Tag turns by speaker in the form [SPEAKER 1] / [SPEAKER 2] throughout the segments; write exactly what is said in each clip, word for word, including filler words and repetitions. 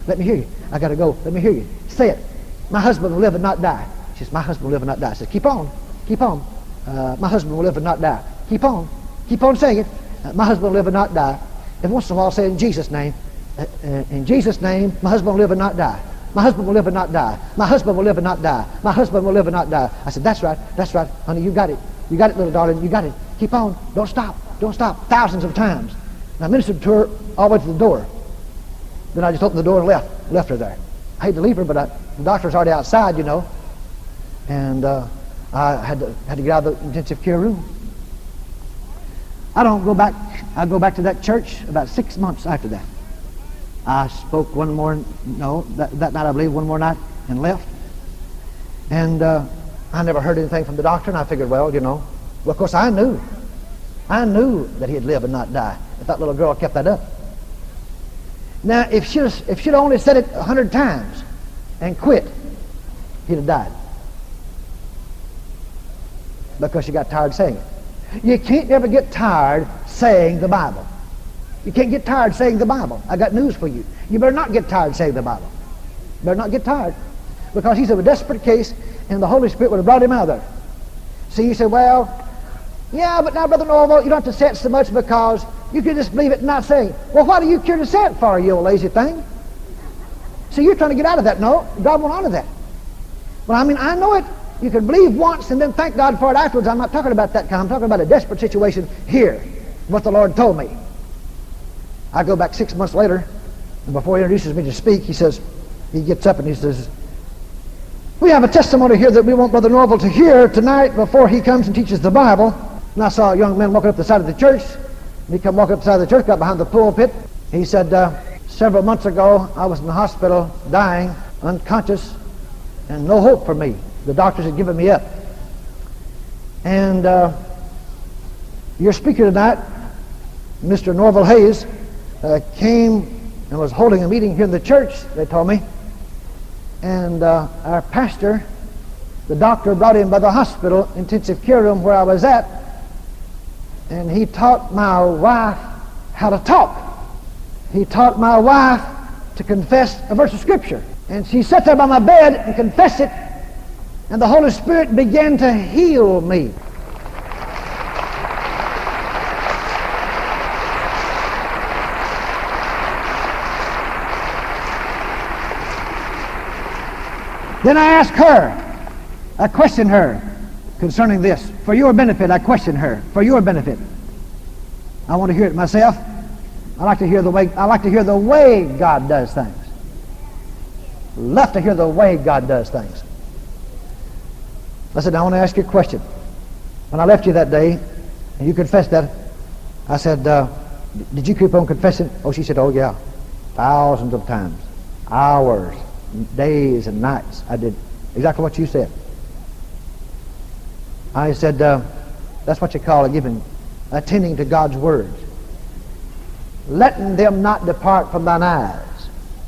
[SPEAKER 1] Let me hear you. I got to go. Let me hear you. Say it. My husband will live and not die. She says, my husband will live and not die. I said, keep on. Keep on. Uh, my husband will live and not die. Keep on. Keep on saying it. Uh, my husband will live and not die. And once in a while say in Jesus' name. Uh, uh, in Jesus' name, my husband will live and not die. My husband will live and not die. My husband will live and not die. My husband will live and not die. I said, that's right. That's right. Honey, you got it. You got it, little darling. You got it. Keep on. Don't stop. Don't stop. Thousands of times. And I ministered to her all the way to the door. Then I just opened the door and left. Left her there. I hate to leave her, but I, the doctor's already outside, you know. And uh, I had to, had to get out of the intensive care room. I don't go back. I go back to that church about six months after that. I spoke one more, no, that, that night I believe, one more night, and left. And uh, I never heard anything from the doctor, and I figured, well, you know, well, of course I knew. I knew that he'd live and not die if that little girl kept that up. Now, if she'd, if she'd only said it a hundred times and quit, he'd have died. Because she got tired saying it. You can't ever get tired saying the Bible. You can't get tired saying the Bible. I got news for you. You better not get tired saying the Bible. You better not get tired. Because he's of a desperate case, and the Holy Spirit would have brought him out of there. See, you say, well, yeah, but now, Brother Norval, you don't have to say it so much because you can just believe it and not say it. Well, why do you care to say it for, you old lazy thing? See, you're trying to get out of that. No, God won't honor that. Well, I mean, I know it. You can believe once and then thank God for it afterwards. I'm not talking about that kind. I'm talking about a desperate situation here, what the Lord told me. I go back six months later, and before he introduces me to speak, he says, he gets up and he says, we have a testimony here that we want Brother Norval to hear tonight before he comes and teaches the Bible. And I saw a young man walking up the side of the church. And he come walking up the side of the church, got behind the pulpit. He said, uh, several months ago, I was in the hospital, dying, unconscious, and no hope for me. The doctors had given me up. And uh, your speaker tonight, Mister Norval Hayes, uh, came and was holding a meeting here in the church, they told me. And uh, our pastor, the doctor brought him by the hospital intensive care room where I was at, and he taught my wife how to talk. He taught my wife to confess a verse of Scripture. And she sat there by my bed and confessed it, and the Holy Spirit began to heal me. Then I asked her, I questioned her concerning this. For your benefit, I questioned her. For your benefit. I want to hear it myself. I like to hear the way I like to hear the way God does things. Love to hear the way God does things. I said, I want to ask you a question. When I left you that day, and you confessed that, I said, uh, did you keep on confessing? Oh, she said, oh yeah. Thousands of times. Hours. Days and nights. I did exactly what you said. I said, uh, that's what you call a giving, attending to God's words. Letting them not depart from thine eyes.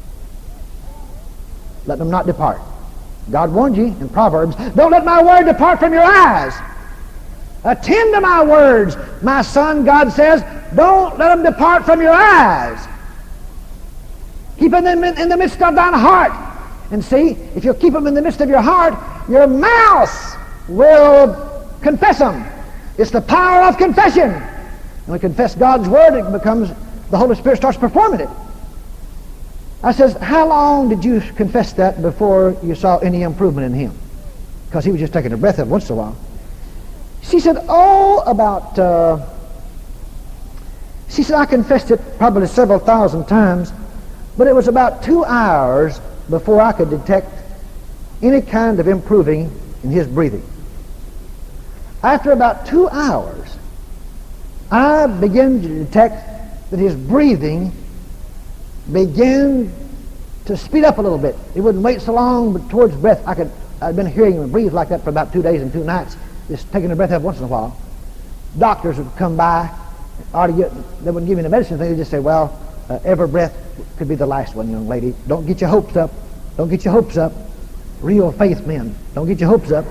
[SPEAKER 1] Let them not depart. God warned you in Proverbs, don't let my word depart from your eyes. Attend to my words. My son, God says, don't let them depart from your eyes. Keep them in, in the midst of thine heart. And see, if you'll keep them in the midst of your heart, your mouth will confess them. It's the power of confession. When we confess God's word, it becomes, the Holy Spirit starts performing it. I says, how long did you confess that before you saw any improvement in him? Because he was just taking a breath every once in a while. She said, oh, about, uh, she said, I confessed it probably several thousand times, but it was about two hours before I could detect any kind of improving in his breathing. After about two hours, I began to detect that his breathing began to speed up a little bit. He wouldn't wait so long, but towards breath, I could, I'd been hearing him breathe like that for about two days and two nights, just taking a breath every once in a while. Doctors would come by, already get, they wouldn't give me the medicine thing, they'd just say, well, uh, every breath could be the last one, young lady. Don't get your hopes up. Don't get your hopes up. Real faith men, don't get your hopes up.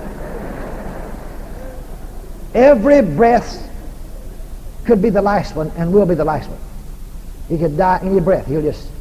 [SPEAKER 1] Every breath could be the last one and will be the last one. He could die any breath. He'll just